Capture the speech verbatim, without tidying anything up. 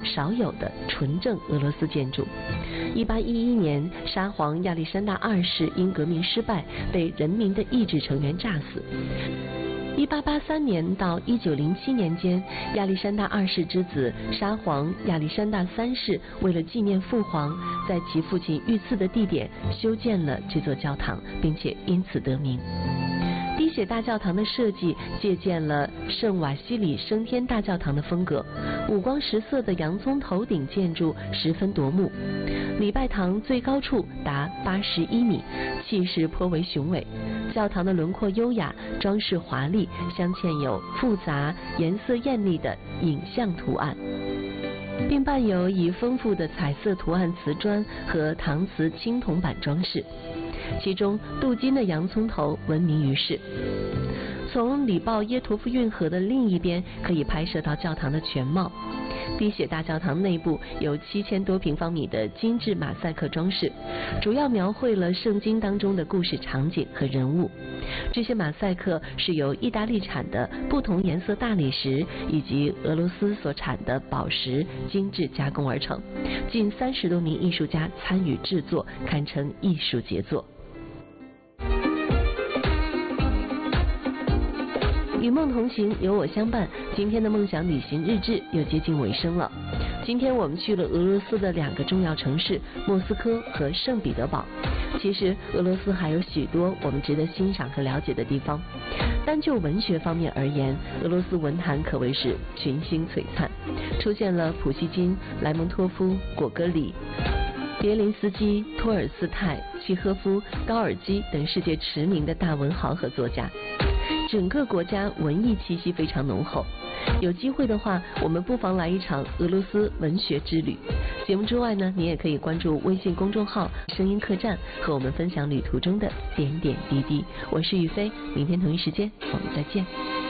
少有的纯正俄罗斯建筑。一八一一年，沙皇亚历山大二世因革命失败，被人民的意志成员炸死。一八八三年到一九零七年间，亚历山大二世之子沙皇亚历山大三世为了纪念父皇，在其父亲遇刺的地点修建了这座教堂，并且因此得名。滴血大教堂的设计借鉴了圣瓦西里升天大教堂的风格，五光十色的洋葱头顶建筑十分夺目。礼拜堂最高处达八十一米，气势颇为雄伟。教堂的轮廓优雅，装饰华丽，镶嵌有复杂、颜色艳丽的影像图案，并伴有以丰富的彩色图案瓷砖和搪瓷青铜板装饰。其中镀金的洋葱头闻名于世。从里鲍耶陀夫运河的另一边可以拍摄到教堂的全貌。滴血大教堂内部有七千多平方米的精致马赛克装饰，主要描绘了圣经当中的故事场景和人物。这些马赛克是由意大利产的不同颜色大理石以及俄罗斯所产的宝石精致加工而成，近三十多名艺术家参与制作，堪称艺术杰作。与梦同行，有我相伴。今天的梦想旅行日志又接近尾声了。今天我们去了俄罗斯的两个重要城市莫斯科和圣彼得堡。其实俄罗斯还有许多我们值得欣赏和了解的地方。单就文学方面而言，俄罗斯文坛可谓是群星璀璨，出现了普希金、莱蒙托夫、果戈里、别林斯基、托尔斯泰、契诃夫、高尔基等世界驰名的大文豪和作家。整个国家文艺气息非常浓厚。有机会的话，我们不妨来一场俄罗斯文学之旅。节目之外呢，你也可以关注微信公众号声音客栈，和我们分享旅途中的点点滴滴。我是雨飞，明天同一时间我们再见。